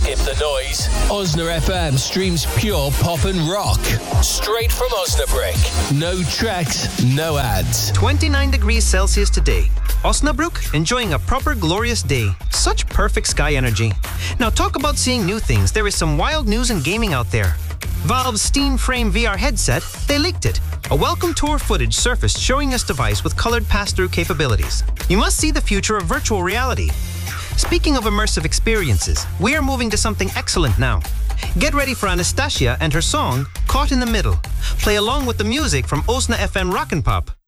Skip the noise. Osna FM streams pure pop and rock. Straight from Osnabrück. No tracks, no ads. 29 degrees Celsius today. Osnabrück enjoying a proper glorious day. Such perfect sky energy. Now talk about seeing new things. There is some wild news in gaming out there. Valve's Steam Frame VR headset, they leaked it. A welcome tour footage surfaced showing this device with colored pass-through capabilities. You must see the future of virtual reality. Speaking of immersive experiences, we are moving to something excellent now. Get ready for Anastasia and her song, Caught in the Middle. Play along with the music from Osna FM Rock and Pop.